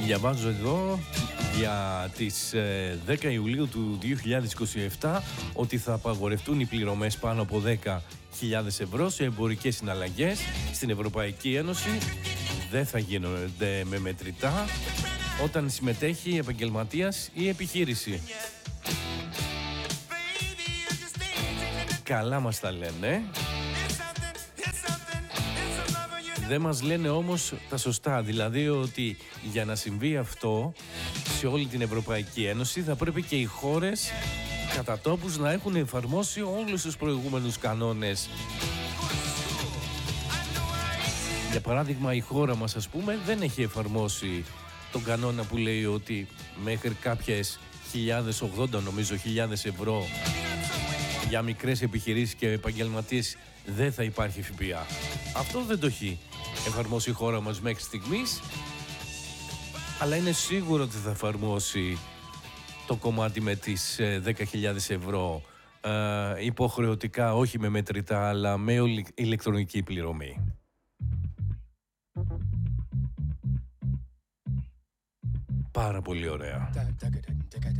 Διαβάζω εδώ για τις 10 Ιουλίου του 2027 ότι θα απαγορευτούν οι πληρωμές πάνω από 10.000 ευρώ σε εμπορικές συναλλαγές στην Ευρωπαϊκή Ένωση. Δεν θα γίνονται με μετρητά όταν συμμετέχει επαγγελματίας ή επιχείρηση. Καλά μας τα λένε. Δεν μας λένε όμως τα σωστά, δηλαδή ότι για να συμβεί αυτό σε όλη την Ευρωπαϊκή Ένωση θα πρέπει και οι χώρες κατά τόπους να έχουν εφαρμόσει όλους τους προηγούμενους κανόνες. Για παράδειγμα, η χώρα μας, ας πούμε, δεν έχει εφαρμόσει τον κανόνα που λέει ότι μέχρι κάποιες χιλιάδες ευρώ για μικρές επιχειρήσεις και επαγγελματίες δεν θα υπάρχει ΦΠΑ. Αυτό δεν το έχει εφαρμόσει η χώρα μας μέχρι στιγμής, αλλά είναι σίγουρο ότι θα εφαρμόσει το κομμάτι με τις 10.000 ευρώ υποχρεωτικά, όχι με μετρητά, αλλά με ηλεκτρονική πληρωμή. Πάρα πολύ ωραία.